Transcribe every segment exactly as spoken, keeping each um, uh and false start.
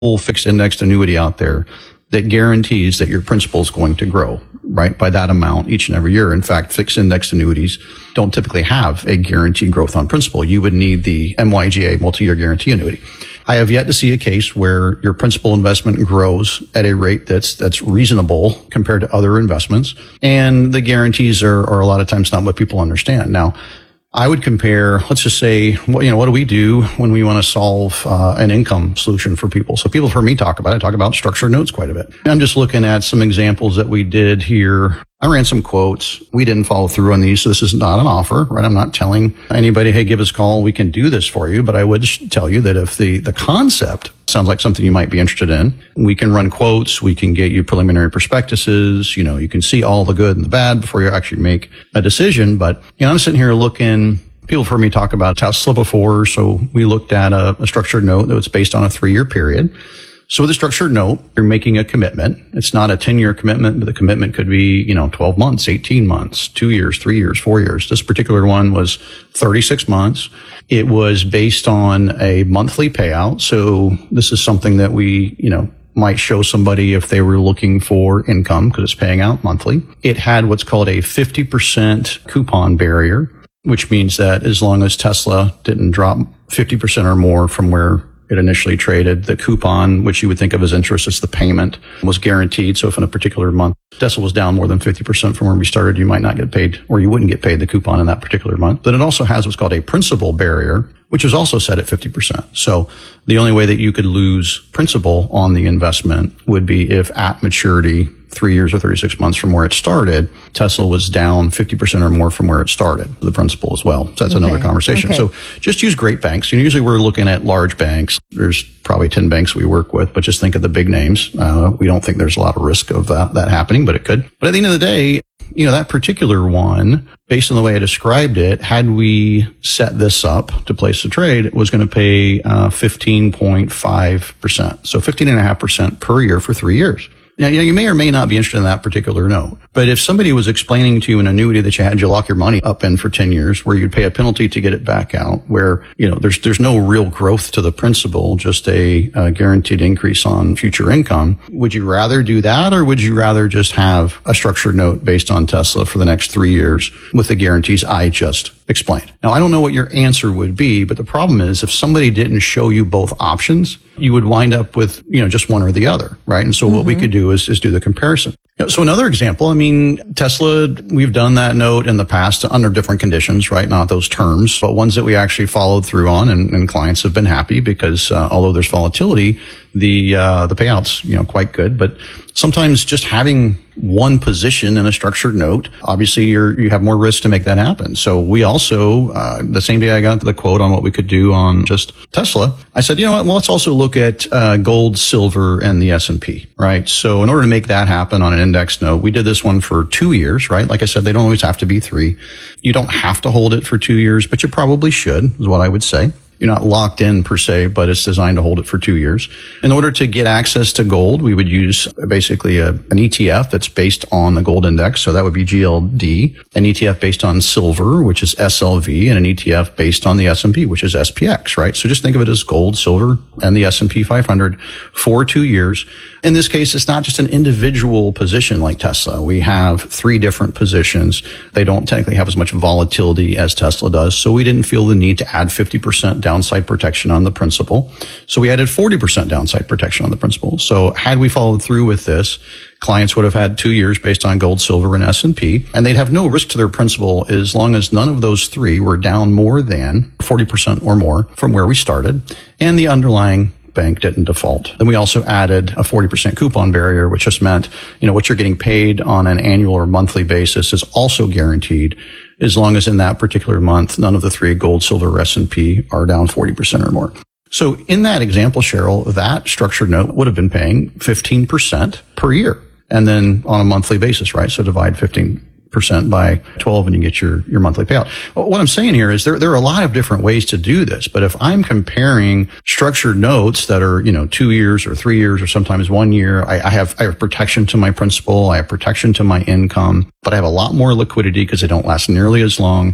full fixed indexed annuity out there that guarantees that your principal is going to grow, right, by that amount each and every year. In fact, fixed indexed annuities don't typically have a guaranteed growth on principal. You would need the M Y G A, multi-year guarantee annuity. I have yet to see a case where your principal investment grows at a rate that's that's reasonable compared to other investments. And the guarantees are, are a lot of times not what people understand. Now, I would compare, let's just say, what, you know, what do we do when we want to solve uh, an income solution for people? So people have heard me talk about it. I talk about structured notes quite a bit. I'm just looking at some examples that we did here. I ran some quotes. We didn't follow through on these, so this is not an offer, right? I'm not telling anybody, hey, give us a call, we can do this for you. But I would tell you that if the, the concept sounds like something you might be interested in, we can run quotes, we can get you preliminary prospectuses, you know, you can see all the good and the bad before you actually make a decision. But, you know, I'm sitting here looking, people have heard me talk about Tesla before, so we looked at a, a structured note that was based on a three-year period. So with a structured note, you're making a commitment. It's not a ten-year commitment, but the commitment could be, you know, twelve months, eighteen months, two years, three years, four years. This particular one was thirty-six months. It was based on a monthly payout. So this is something that we, you know, might show somebody if they were looking for income because it's paying out monthly. It had what's called a fifty percent coupon barrier, which means that as long as Tesla didn't drop fifty percent or more from where it initially traded, the coupon, which you would think of as interest, it's the payment, was guaranteed. So if in a particular month Tesla was down more than fifty percent from where we started, you might not get paid, or you wouldn't get paid the coupon in that particular month. But it also has what's called a principal barrier, which is also set at fifty percent. So the only way that you could lose principal on the investment would be if at maturity, three years or thirty-six months from where it started, Tesla was down fifty percent or more from where it started, the principal as well. So that's okay. Another conversation. Okay. So just use great banks. You know, usually we're looking at large banks. There's probably ten banks we work with, but just think of the big names. Uh, we don't think there's a lot of risk of that, that happening, but it could. But at the end of the day, you know, that particular one, based on the way I described it, had we set this up to place a trade, it was going to pay uh, fifteen point five percent. So fifteen point five percent per year for three years. Now, you know, you may or may not be interested in that particular note, but if somebody was explaining to you an annuity that you had you lock your money up in for ten years, where you'd pay a penalty to get it back out, where, you know, there's, there's no real growth to the principal, just a, a guaranteed increase on future income, would you rather do that, or would you rather just have a structured note based on Tesla for the next three years with the guarantees I just explained? Now, I don't know what your answer would be, but the problem is if somebody didn't show you both options, you would wind up with, you know, just one or the other, right? And so mm-hmm. what we could do is, is do the comparison. You know, so another example, I mean, Tesla, we've done that note in the past under different conditions, right? Not those terms, but ones that we actually followed through on, and, and clients have been happy because uh, although there's volatility, the uh, the payouts, you know, quite good. But sometimes just having one position in a structured note, obviously you're, you have more risk to make that happen. So we also, uh, the same day I got the quote on what we could do on just Tesla, I said, you know what, well, let's also look at uh, gold, silver, and the S and P, right? So in order to make that happen on an index note, we did this one for two years, right? Like I said, they don't always have to be three. You don't have to hold it for two years, but you probably should, is what I would say. You're not locked in per se, but it's designed to hold it for two years. In order to get access to gold, we would use basically a, an E T F that's based on the gold index. So that would be G L D, an E T F based on silver, which is S L V, and an E T F based on the S and P, which is S P X, right? So just think of it as gold, silver, and the S and P five hundred for two years. In this case, it's not just an individual position like Tesla. We have three different positions. They don't technically have as much volatility as Tesla does. So we didn't feel the need to add fifty percent downside protection on the principal. So we added forty percent downside protection on the principal. So had we followed through with this, clients would have had two years based on gold, silver, and S and P, and they'd have no risk to their principal as long as none of those three were down more than forty percent or more from where we started, and the underlying bank didn't default. Then we also added a forty percent coupon barrier, which just meant, you know, what you're getting paid on an annual or monthly basis is also guaranteed as long as in that particular month, none of the three, gold, silver, or S and P, are down forty percent or more. So in that example, Cheryl, that structured note would have been paying fifteen percent per year. And then on a monthly basis, right? So divide fifteen percent by twelve and you get your, your monthly payout. What I'm saying here is there, there are a lot of different ways to do this, but if I'm comparing structured notes that are, you know, two years or three years or sometimes one year, I, I have, I have protection to my principal, I have protection to my income, but I have a lot more liquidity because they don't last nearly as long.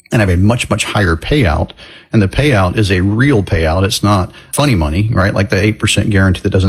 and have a much, much higher payout. And the payout is a real payout. It's not funny money, right? Like the eight percent guarantee that doesn't